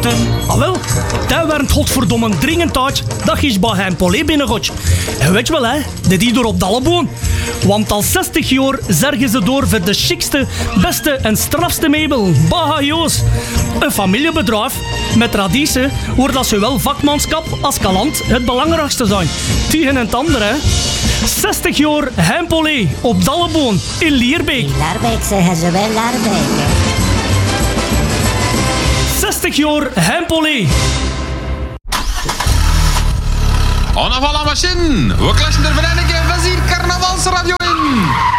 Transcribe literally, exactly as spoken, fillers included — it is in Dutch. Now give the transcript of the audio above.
Ah wel, daar werd godverdomme dringend uit dat je bij hem Polé binnengooit. En weet je wel hè, dat die door op Dalleboon. Want al zestig jaar zorgen ze door voor de chicste, beste en strafste meubel. Bah Joos. Een familiebedrijf met traditie waar dat zowel vakmanschap als kalant het belangrijkste zijn. Tegen het andere hè. zestig jaar Hempolé op Dalleboon in Lierbeek. In Laarbeek zeggen ze wel Laarbeek. zestig jaar Hempolé. On a la machine. We klatschen er vereniging van hier Carnavalsradio in.